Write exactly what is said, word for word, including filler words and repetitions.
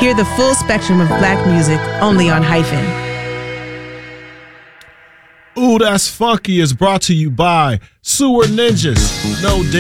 Hear the full spectrum of black music only on Hyphen. Ooh, That's Funky is brought to you by Sewer Ninjas. No dig.